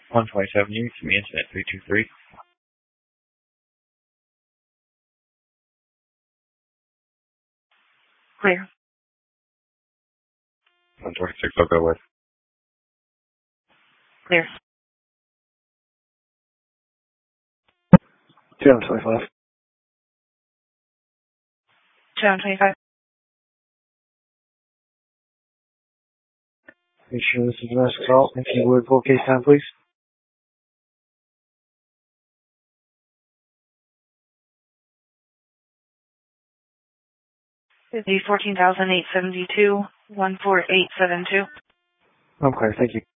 127 units, to me incident 323. Clear. 126, I'll go with. Clear. 225. 225. Make sure this is a domestic assault. If you would, full case time, please. The 14,872, 14872. I'm clear, thank you.